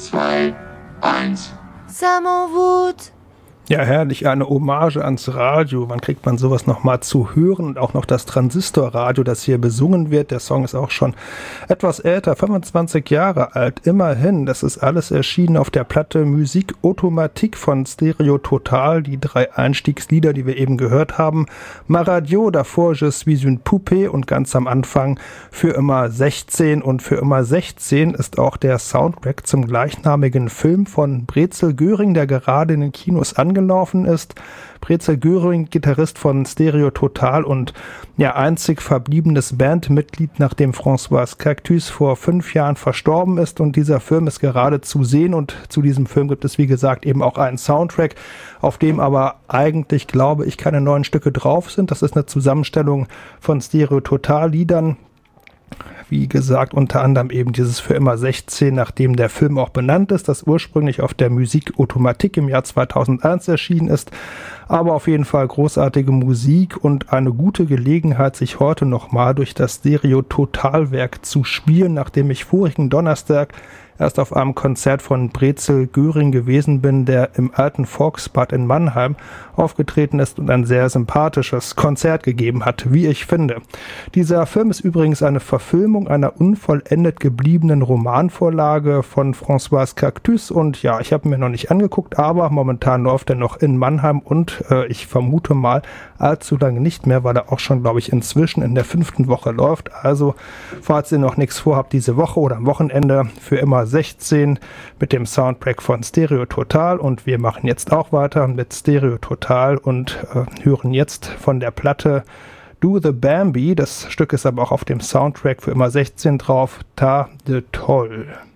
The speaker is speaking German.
2, 1. Ça m'en voûte. Ja, herrlich, eine Hommage ans Radio. Wann kriegt man sowas nochmal zu hören? Und auch noch das Transistorradio, das hier besungen wird. Der Song ist auch schon etwas älter, 25 Jahre alt. Immerhin, das ist alles erschienen auf der Platte Musique Automatique von Stereo Total. Die 3 Einstiegslieder, die wir eben gehört haben. Ma Radio, davor Je suis une poupée und ganz am Anfang Für immer 16. Und Für immer 16 ist auch der Soundtrack zum gleichnamigen Film von Brezel Göring, der gerade in den Kinos angelaufen ist. Brezel Göring, Gitarrist von Stereo Total und ja, einzig verbliebenes Bandmitglied, nachdem François Cactus vor 5 Jahren verstorben ist, und dieser Film ist gerade zu sehen, und zu diesem Film gibt es, wie gesagt, eben auch einen Soundtrack, auf dem aber eigentlich, glaube ich, keine neuen Stücke drauf sind. Das ist eine Zusammenstellung von Stereo Total Liedern. Wie gesagt, unter anderem eben dieses Für immer 16, nachdem der Film auch benannt ist, das ursprünglich auf der Musique Automatique im Jahr 2001 erschienen ist. Aber auf jeden Fall großartige Musik und eine gute Gelegenheit, sich heute nochmal durch das Stereo Total-Werk zu spielen, nachdem ich vorigen Donnerstag erst auf einem Konzert von Brezel Göring gewesen bin, der im alten Volksbad in Mannheim aufgetreten ist und ein sehr sympathisches Konzert gegeben hat, wie ich finde. Dieser Film ist übrigens eine Verfilmung einer unvollendet gebliebenen Romanvorlage von François Cactus, und ja, ich habe mir noch nicht angeguckt, aber momentan läuft er noch in Mannheim und ich vermute mal allzu lange nicht mehr, weil er auch schon, glaube ich, inzwischen in der 5. Woche läuft. Also, falls ihr noch nichts vorhabt diese Woche oder am Wochenende, Für immer 16 mit dem Soundtrack von Stereo Total, und wir machen jetzt auch weiter mit Stereo Total und hören jetzt von der Platte Do the Bambi. Das Stück ist aber auch auf dem Soundtrack Für immer 16 drauf. Ta de Toll.